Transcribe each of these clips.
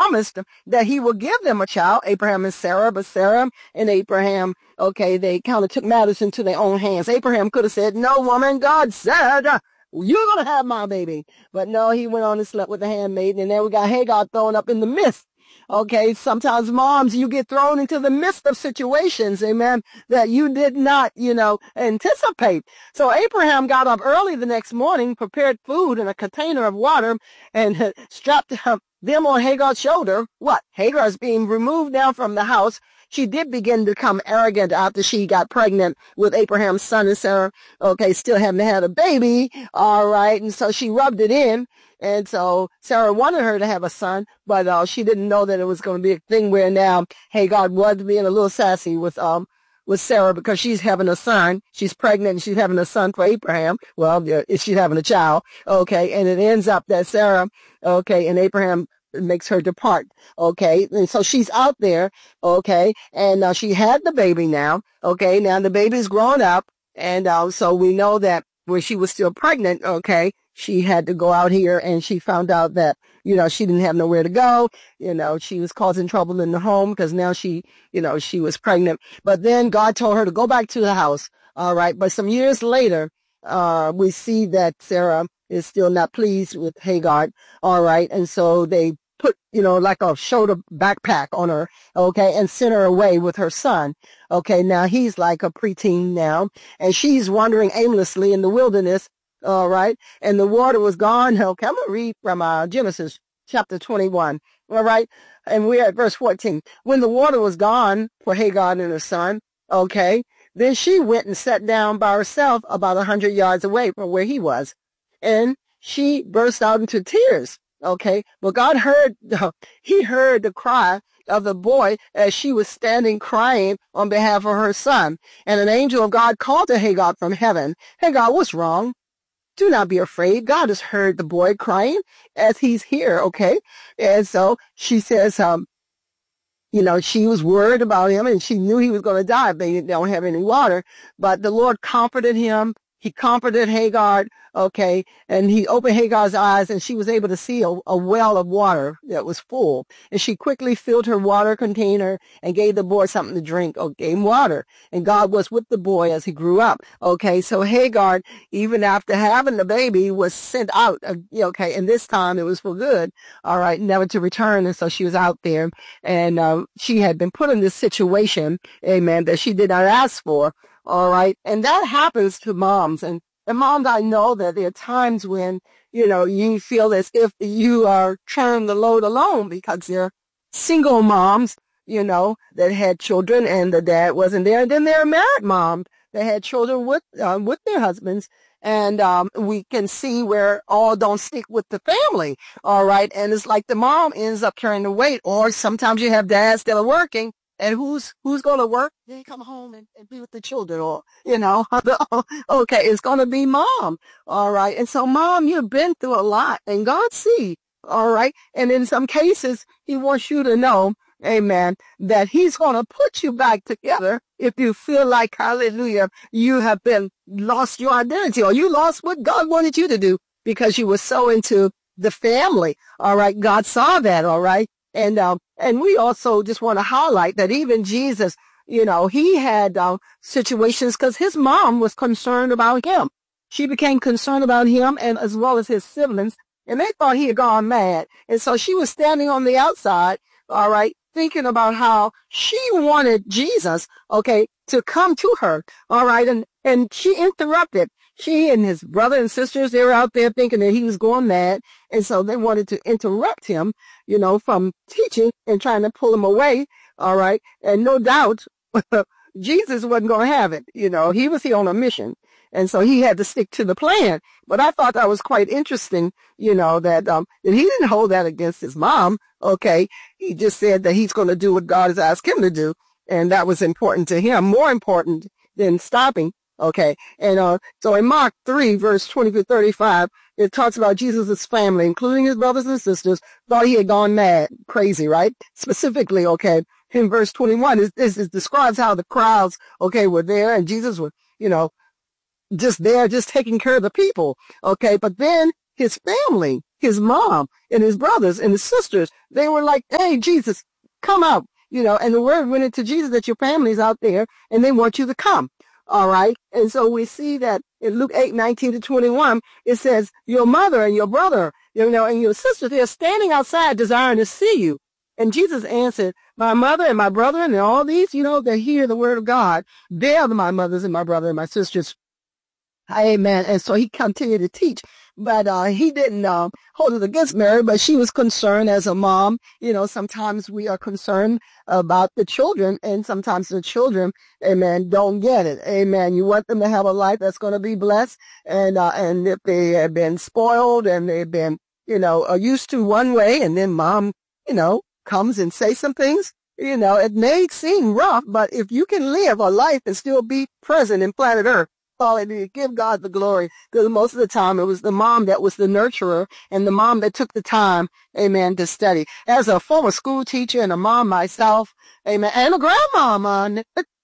promised that he would give them a child, Abraham and Sarah, but Sarah and Abraham, okay, they kind of took matters into their own hands. Abraham could have said, no, woman, God said, you're going to have my baby. But no, he went on and slept with the handmaiden, and then we got Hagar thrown up in the midst. Okay, sometimes moms, you get thrown into the midst of situations, amen, that you did not, anticipate. So Abraham got up early the next morning, prepared food and a container of water, and strapped them on Hagar's shoulder. What? Hagar is being removed now from the house. She did begin to become arrogant after she got pregnant with Abraham's son and Sarah, okay, still haven't had a baby, all right, and so she rubbed it in. And so Sarah wanted her to have a son, but she didn't know that it was going to be a thing where now Hagar was being a little sassy with Sarah because she's having a son. She's pregnant and she's having a son for Abraham. Well, she's having a child. Okay. And it ends up that Sarah, okay, and Abraham makes her depart. Okay. And so she's out there. Okay. And she had the baby now. Okay. Now the baby's grown up. And so we know that when she was still pregnant, okay, she had to go out here and she found out that, she didn't have nowhere to go. She was causing trouble in the home because now she was pregnant. But then God told her to go back to the house. All right. But some years later, we see that Sarah is still not pleased with Hagar. All right. And so they put, like a shoulder backpack on her. Okay. And sent her away with her son. Okay. Now he's like a preteen now and she's wandering aimlessly in the wilderness. All right. And the water was gone. Okay. I'm going to read from Genesis chapter 21. All right. And we're at verse 14. When the water was gone for Hagar and her son. Okay. Then she went and sat down by herself about 100 yards away from where he was. And she burst out into tears. Okay. But God he heard the cry of the boy as she was standing crying on behalf of her son. And an angel of God called to Hagar from heaven. Hagar, what's wrong? Do not be afraid. God has heard the boy crying as he's here, okay? And so she says, she was worried about him and she knew he was going to die if they don't have any water. But the Lord comforted him. He comforted Hagar, okay, and he opened Hagar's eyes and she was able to see a well of water that was full. And she quickly filled her water container and gave the boy something to drink or gave him water. And God was with the boy as he grew up. Okay, so Hagar, even after having the baby, was sent out, okay, and this time it was for good, all right, never to return. And so she was out there and she had been put in this situation, amen, that she did not ask for. All right. And that happens to moms. And moms, I know that there are times when, you feel as if you are carrying the load alone because they're single moms, that had children and the dad wasn't there. And then there are married moms that had children with their husbands. And we can see where all don't stick with the family. All right. And it's like the mom ends up carrying the weight. Or sometimes you have dads that are working. And who's going to work? They come home and be with the children or, okay, it's going to be mom. All right. And so mom, you've been through a lot and God sees. All right. And in some cases, he wants you to know, amen, that he's going to put you back together if you feel like, hallelujah, you have been lost your identity or you lost what God wanted you to do because you were so into the family. All right. God saw that. All right. And we also just want to highlight that even Jesus, he had situations because his mom was concerned about him. She became concerned about him and as well as his siblings, and they thought he had gone mad. And so she was standing on the outside, all right, thinking about how she wanted Jesus, okay, to come to her, all right, and she interrupted. She and his brother and sisters, they were out there thinking that he was going mad. And so they wanted to interrupt him, from teaching and trying to pull him away. All right. And no doubt Jesus wasn't going to have it. He was here on a mission. And so he had to stick to the plan. But I thought that was quite interesting, that he didn't hold that against his mom. Okay. He just said that he's going to do what God has asked him to do. And that was important to him, more important than stopping. Okay. And so in Mark 3, verse 20 to 35, it talks about Jesus' family, including his brothers and sisters, thought he had gone mad, crazy, right? Specifically, okay, in verse 21, it describes how the crowds, okay, were there and Jesus was, just there, just taking care of the people. Okay. But then his family, his mom and his brothers and his sisters. They were like, hey, Jesus, come out. And the word went into Jesus that your family's out there and they want you to come. All right. And so we see that in Luke 8:19-21, it says, your mother and your brother, and your sister, they're standing outside desiring to see you. And Jesus answered, my mother and my brother and all these, they hear the word of God. They are my mothers and my brother and my sisters. Amen. And so he continued to teach, but he didn't hold it against Mary, but she was concerned as a mom. Sometimes we are concerned about the children, and sometimes the children, amen, don't get it. Amen. You want them to have a life that's going to be blessed, and if they have been spoiled and they've been, used to one way, and then mom, comes and say some things, it may seem rough, but if you can live a life and still be present in planet Earth, hallelujah, give God the glory. Because most of the time it was the mom that was the nurturer and the mom that took the time, amen, to study. As a former school teacher and a mom myself, amen, and a grandmama,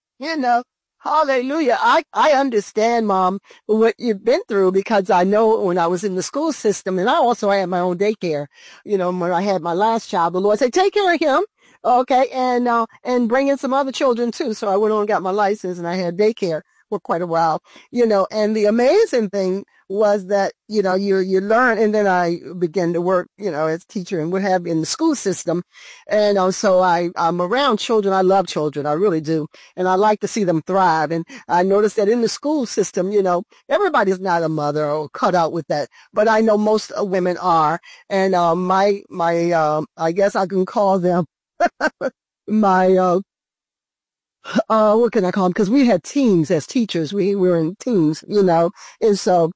hallelujah. I understand, Mom, what you've been through, because I know when I was in the school system, and I also had my own daycare, when I had my last child, the Lord said, take care of him. Okay. And bring in some other children too. So I went on and got my license, and I had daycare for quite a while, and the amazing thing was that, you learn, and then I began to work, as teacher and what have you in the school system. And so I'm around children. I love children. I really do. And I like to see them thrive. And I noticed that in the school system, everybody's not a mother or cut out with that, but I know most women are. And, I guess I can call them my, what can I call them? Because we had teams as teachers. We were in teams, and so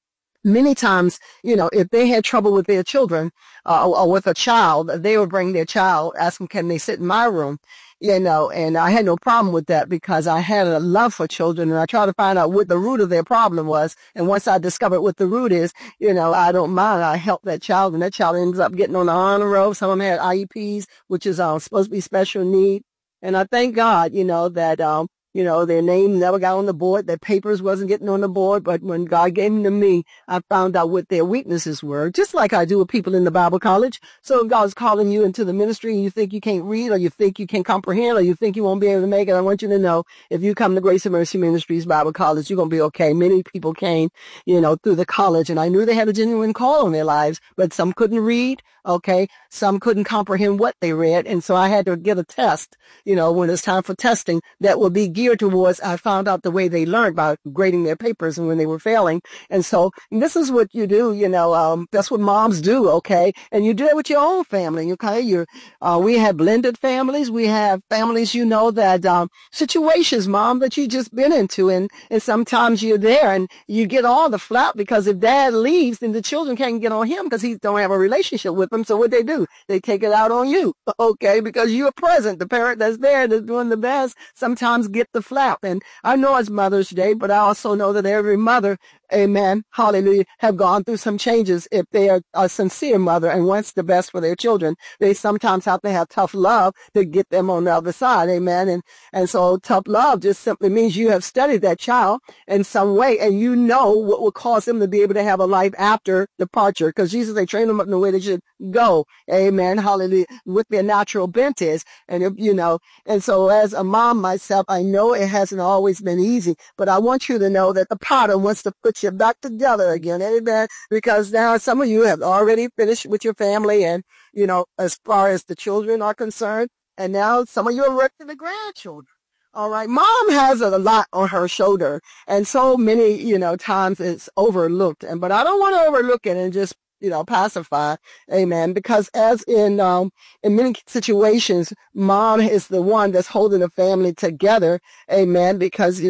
many times, if they had trouble with their children, or with a child, they would bring their child, ask them, can they sit in my room? And I had no problem with that because I had a love for children, and I tried to find out what the root of their problem was. And once I discovered what the root is, I don't mind. I help that child, and that child ends up getting on the honor roll. Some of them had IEPs, which is supposed to be special need. And I thank God, that, their name never got on the board. Their papers wasn't getting on the board. But when God gave them to me, I found out what their weaknesses were, just like I do with people in the Bible college. So if God's calling you into the ministry and you think you can't read, or you think you can't comprehend, or you think you won't be able to make it, I want you to know, if you come to Grace and Mercy Ministries Bible College, you're going to be okay. Many people came, through the college, and I knew they had a genuine call on their lives, but some couldn't read. Okay. Some couldn't comprehend what they read. And so I had to get a test, when it's time for testing that would be geared towards, I found out the way they learned by grading their papers and when they were failing. And so this is what you do, that's what moms do. Okay. And you do it with your own family. Okay. We have blended families. We have families, that, situations, mom, that you just been into. And sometimes you're there and you get all the flap because if dad leaves, then the children can't get on him because he don't have a relationship with them. So what they do, they take it out on you. Okay. Because you're present. The parent that's there that's doing the best sometimes get the flap. And I know it's Mother's Day, but I also know that every mother, amen, hallelujah, have gone through some changes. If they are a sincere mother and wants the best for their children, they sometimes have to have tough love to get them on the other side. Amen. And so tough love just simply means you have studied that child in some way, and you know what will cause them to be able to have a life after departure. Because Jesus, they train them up in the way they should go. Amen. Hallelujah. What their natural bent is. And if, and so as a mom myself, I know it hasn't always been easy, but I want you to know that the potter wants to put you back together again. Amen. Because now some of you have already finished with your family and, as far as the children are concerned. And now some of you are working the grandchildren. All right. Mom has a lot on her shoulder, and so many, times it's overlooked. But I don't want to overlook it and just, pacify. Amen. Because as in many situations, mom is the one that's holding the family together. Amen. Because,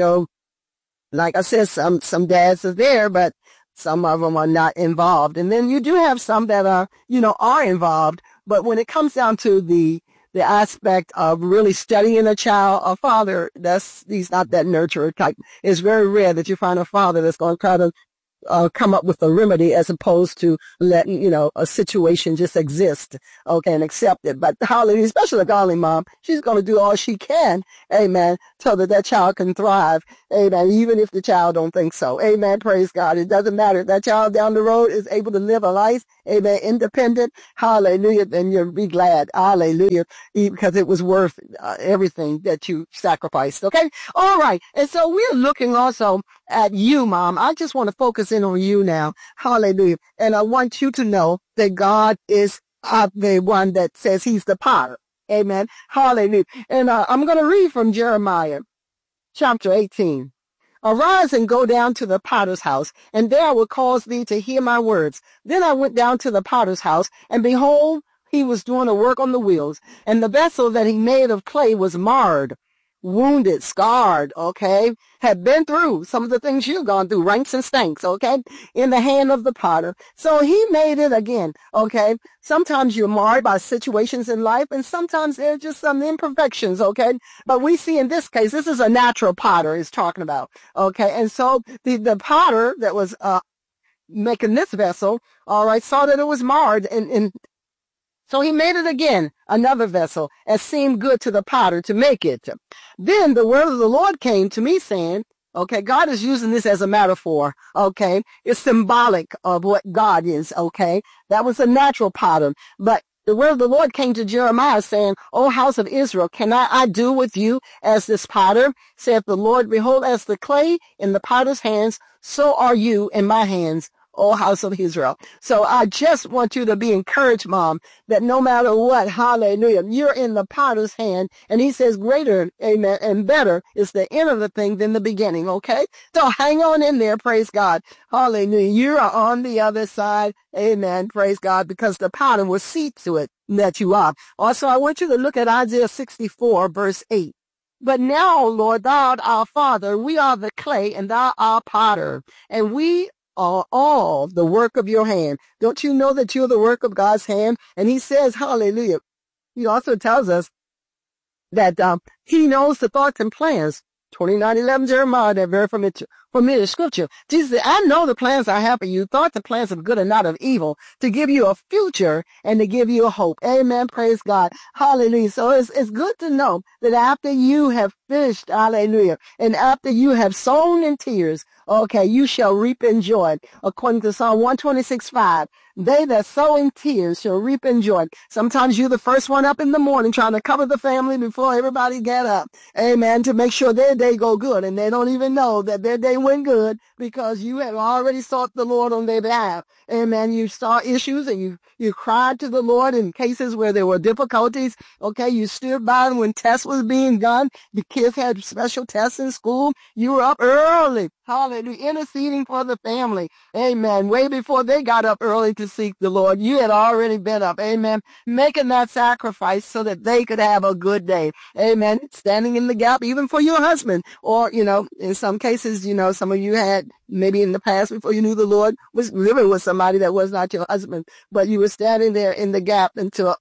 like I said, some dads are there, but some of them are not involved. And then you do have some that are involved. But when it comes down to the aspect of really studying a child, a father, he's not that nurturer type. It's very rare that you find a father that's going to try to come up with a remedy as opposed to letting, a situation just exist, okay, and accept it. But hallelujah, especially a godly mom, she's going to do all she can, amen, so that that child can thrive, amen, even if the child don't think so. Amen, praise God. It doesn't matter if that child down the road is able to live a life, amen, independent, hallelujah, then you'll be glad, hallelujah, because it was worth everything that you sacrificed, okay? All right, and so we're looking also at you, Mom. I just want to focus in on you now. Hallelujah. And I want you to know that God is the one that says he's the potter. Amen. Hallelujah. And I'm going to read from Jeremiah chapter 18. Arise and go down to the potter's house, and there I will cause thee to hear my words. Then I went down to the potter's house, and behold, he was doing a work on the wheels, and the vessel that he made of clay was marred, wounded, scarred, okay, had been through some of the things you've gone through, ranks and stanks, okay, in the hand of the potter. So he made it again, okay. Sometimes you're marred by situations in life, and sometimes there's just some imperfections, okay. But we see in this case, this is a natural potter he's talking about, okay. And so the potter that was making this vessel, all right, saw that it was marred, and so he made it again, another vessel, as seemed good to the potter to make it. Then the word of the Lord came to me saying, okay, God is using this as a metaphor, okay? It's symbolic of what God is, okay? That was a natural potter. But the word of the Lord came to Jeremiah saying, O house of Israel, cannot I do with you as this potter? Saith the Lord, behold, as the clay in the potter's hands, so are you in my hands, O house of Israel. So I just want you to be encouraged, Mom, that no matter what, hallelujah, you're in the potter's hand. And he says greater, amen, and better is the end of the thing than the beginning, okay? So hang on in there, praise God. Hallelujah. You are on the other side, amen, praise God, because the potter will see to it that you are. Also, I want you to look at Isaiah 64, verse 8. But now, Lord, thou art our Father, we are the clay, and thou art potter, and we are all the work of your hand. Don't you know that you're the work of God's hand? And he says, hallelujah. He also tells us that he knows the thoughts and plans. 29:11 Jeremiah, that very familiar scripture. Jesus said, I know the plans I have for you, thoughts and plans of good and not of evil, to give you a future and to give you a hope. Amen. Praise God. Hallelujah. So it's good to know that after you have finished, hallelujah, and after you have sown in tears, okay, you shall reap in joy. According to Psalm 126:5. They that sow in tears shall reap in joy. Sometimes you're the first one up in the morning trying to cover the family before everybody get up. Amen. To make sure their day go good. And they don't even know that their day went good because you have already sought the Lord on their behalf. Amen. You saw issues and you cried to the Lord in cases where there were difficulties. Okay. You stood by when tests was being done. The kids had special tests in school. You were up early. Hallelujah. Interceding for the family. Amen. Way before they got up early to seek the Lord, you had already been up. Amen. Making that sacrifice so that they could have a good day. Amen. Standing in the gap even for your husband. Or, in some cases, some of you had maybe in the past before you knew the Lord was living with somebody that was not your husband, but you were standing there in the gap until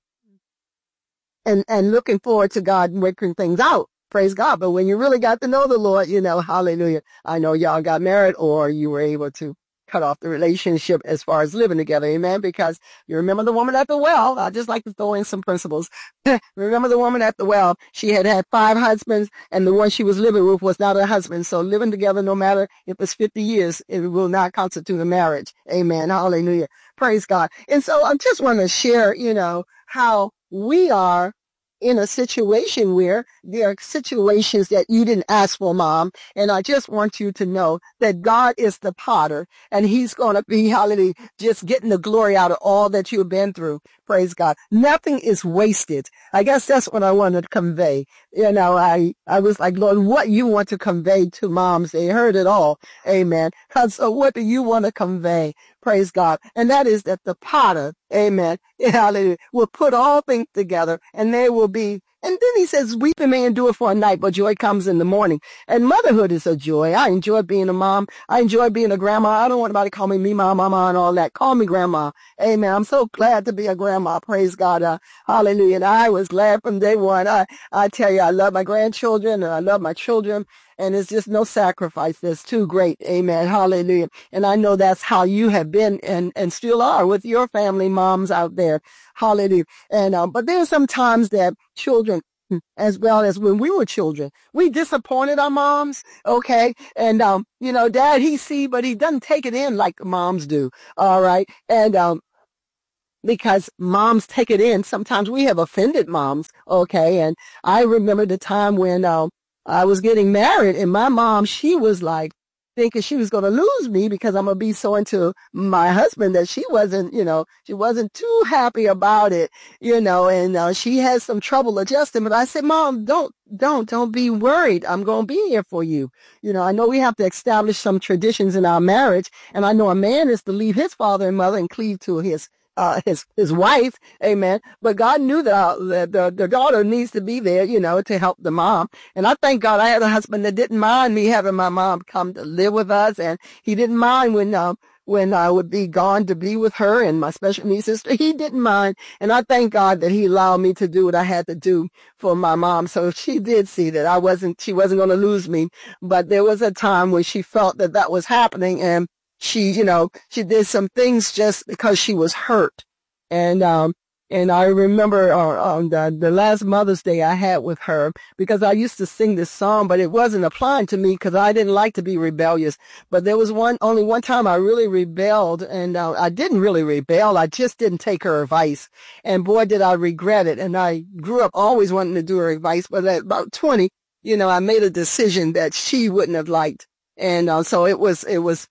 and looking forward to God working things out. Praise God. But when you really got to know the Lord, hallelujah. I know y'all got married or you were able to cut off the relationship as far as living together. Amen. Because you remember the woman at the well. I just like to throw in some principles. Remember the woman at the well. She had 5 husbands and the one she was living with was not her husband. So living together, no matter if it's 50 years, it will not constitute a marriage. Amen. Hallelujah. Praise God. And so I just want to share, how we are in a situation where there are situations that you didn't ask for, Mom. And I just want you to know that God is the potter and he's going to be, hallelujah, just getting the glory out of all that you've been through. Praise God. Nothing is wasted. I guess that's what I wanted to convey. I was like, Lord, what you want to convey to moms? They heard it all. Amen. So what do you want to convey? Praise God. And that is that the potter, amen, hallelujah, will put all things together and they will be, and then he says, weeping may endure for a night, but joy comes in the morning. And motherhood is a joy. I enjoy being a mom. I enjoy being a grandma. I don't want anybody to call me mama, and all that. Call me grandma. Amen. I'm so glad to be a grandma. Praise God. Hallelujah. And I was glad from day one. I tell you, I love my grandchildren and I love my children. And it's just no sacrifice that's too great. Amen. Hallelujah. And I know that's how you have been and still are with your family moms out there. Hallelujah. And, but there's some times that children, as well as when we were children, we disappointed our moms. Okay. And, dad, he see, but he doesn't take it in like moms do. All right. And, because moms take it in. Sometimes we have offended moms. Okay. And I remember the time when, I was getting married and my mom, she was like thinking she was going to lose me because I'm going to be so into my husband that she wasn't, she wasn't too happy about it, and she had some trouble adjusting. But I said, Mom, don't be worried. I'm going to be here for you. I know we have to establish some traditions in our marriage. And I know a man is to leave his father and mother and cleave to his wife, amen. But God knew that the daughter needs to be there, to help the mom. And I thank God I had a husband that didn't mind me having my mom come to live with us, and he didn't mind when I would be gone to be with her and my special needs sister. He didn't mind, and I thank God that he allowed me to do what I had to do for my mom. So she did see that she wasn't going to lose me. But there was a time when she felt that was happening, and she did some things just because she was hurt. And I remember on the last Mother's Day I had with her, because I used to sing this song, but it wasn't applying to me because I didn't like to be rebellious. But there was only one time I really rebelled, and I didn't really rebel. I just didn't take her advice. And boy, did I regret it. And I grew up always wanting to do her advice. But at about 20, I made a decision that she wouldn't have liked. And so it was,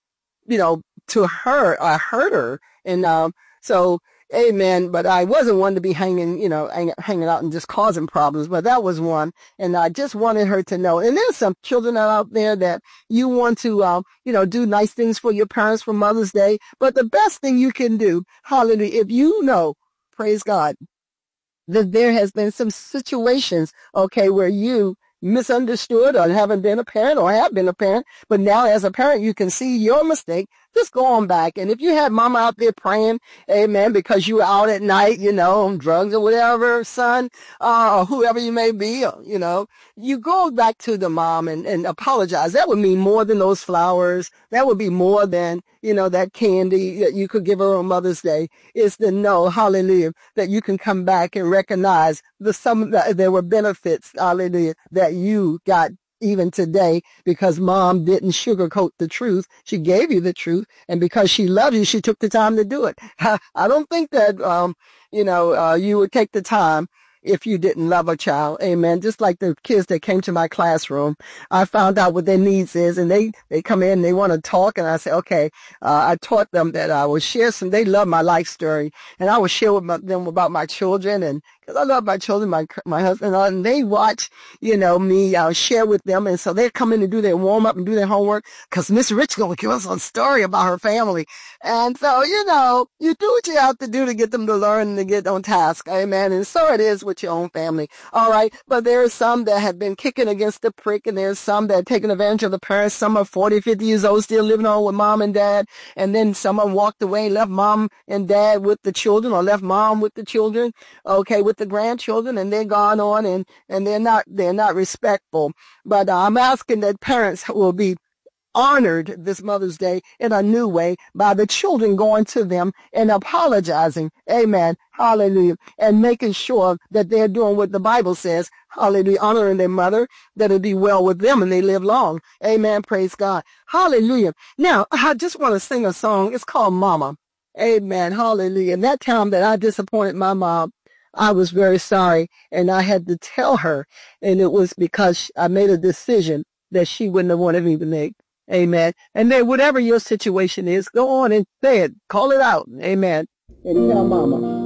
to her, I hurt her. And, so, amen. But I wasn't one to be hanging out and just causing problems, but that was one. And I just wanted her to know. And there's some children out there that you want to, do nice things for your parents for Mother's Day. But the best thing you can do, hallelujah, if you know, praise God, that there has been some situations, okay, where you misunderstood or haven't been a parent or have been a parent, but now as a parent you can see your mistake. Just go on back. And if you had mama out there praying, amen, because you were out at night, on drugs or whatever, son, or whoever you may be, you go back to the mom and apologize. That would mean more than those flowers. That would be more than, that candy that you could give her on Mother's Day, is to know, hallelujah, that you can come back and recognize there were benefits, hallelujah, that you got even today, because mom didn't sugarcoat the truth. She gave you the truth. And because she loved you, she took the time to do it. I don't think that, you would take the time if you didn't love a child. Amen. Just like the kids that came to my classroom, I found out what their needs is, and they come in and they want to talk. And I say, okay, I taught them that I would share they love my life story, and I would share with them about my children. And because I love my children, my husband, and they watch, me, share with them. And so they come in and do their warm up and do their homework, because Miss Rich going to give us a story about her family. And so, you do what you have to do to get them to learn and to get on task. Amen. And so it is with your own family. All right. But there are some that have been kicking against the prick, and there's some that are taking advantage of the parents. Some are 40, 50 years old, still living on with mom and dad. And then some of them walked away, left mom and dad with the children, or left mom with the children, okay, with the grandchildren, and they're gone on, and they're not respectful. But I'm asking that parents will be honored this Mother's Day in a new way by the children going to them and apologizing. Amen. Hallelujah. And making sure that they're doing what the Bible says. Hallelujah. Honoring their mother, that it'll be well with them and they live long. Amen. Praise God. Hallelujah. Now, I just want to sing a song. It's called Mama. Amen. Hallelujah. And that time that I disappointed my mom, I was very sorry, and I had to tell her, and it was because I made a decision that she wouldn't have wanted me to make. Amen. And then whatever your situation is, go on and say it. Call it out. Amen. And tell mama.